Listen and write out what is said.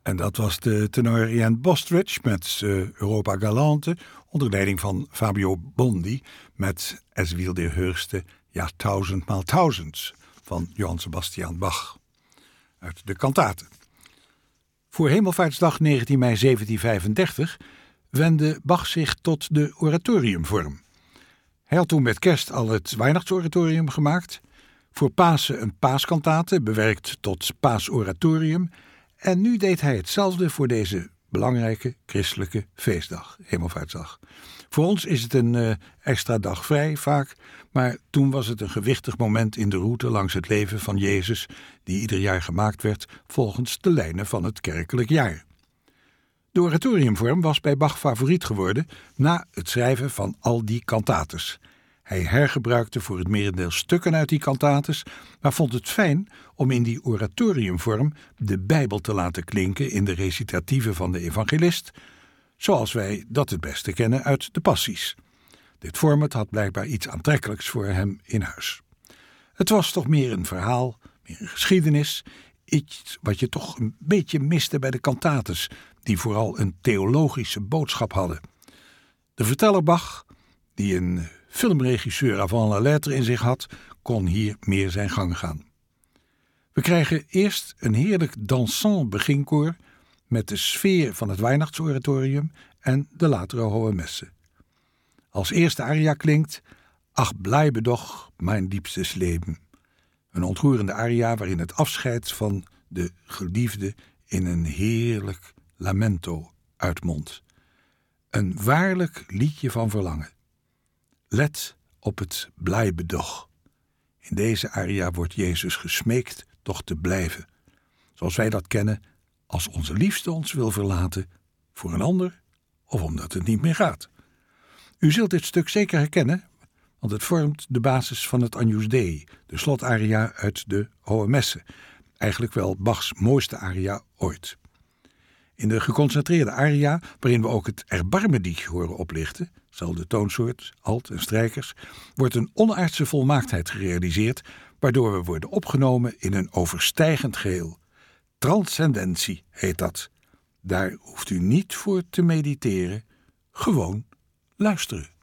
En dat was de tenor Ian Bostridge met Europa Galante, onder leiding van Fabio Bondi met Es wilde Höchste, ja, 1000 x 1000 van Johann Sebastian Bach uit de kantaten. Voor Hemelvaartsdag 19 mei 1735 wendde Bach zich tot de oratoriumvorm. Hij had toen met kerst al het Weihnachtsoratorium gemaakt, voor Pasen een paaskantate, bewerkt tot paasoratorium, en nu deed hij hetzelfde voor deze belangrijke christelijke feestdag, Hemelvaartsdag. Voor ons is het een extra dag vrij vaak, maar toen was het een gewichtig moment in de route langs het leven van Jezus, die ieder jaar gemaakt werd volgens de lijnen van het kerkelijk jaar. De oratoriumvorm was bij Bach favoriet geworden na het schrijven van al die kantates. Hij hergebruikte voor het merendeel stukken uit die kantates, maar vond het fijn om in die oratoriumvorm de Bijbel te laten klinken in de recitatieven van de evangelist, zoals wij dat het beste kennen uit de passies. Dit format had blijkbaar iets aantrekkelijks voor hem in huis. Het was toch meer een verhaal, meer een geschiedenis, iets wat je toch een beetje miste bij de kantates, die vooral een theologische boodschap hadden. De verteller Bach, die een filmregisseur avant la lettre in zich had, kon hier meer zijn gang gaan. We krijgen eerst een heerlijk dansant beginkoor met de sfeer van het Weihnachtsoratorium en de latere hohe messe. Als eerste aria klinkt Ach bleibe doch mein liebstes Leben, een ontroerende aria waarin het afscheid van de geliefde in een heerlijk lamento uitmondt. Een waarlijk liedje van verlangen. Let op het blijbe doch. In deze aria wordt Jezus gesmeekt toch te blijven, zoals wij dat kennen, als onze liefste ons wil verlaten voor een ander of omdat het niet meer gaat. U zult dit stuk zeker herkennen, want het vormt de basis van het Agnus Dei, de slotaria uit de Hohe Messe, eigenlijk wel Bachs mooiste aria ooit. In de geconcentreerde aria, waarin we ook het Erbarme-dich horen oplichten, zelfde toonsoort, alt en strijkers, wordt een onaardse volmaaktheid gerealiseerd, waardoor we worden opgenomen in een overstijgend geheel. Transcendentie heet dat. Daar hoeft u niet voor te mediteren, gewoon luisteren.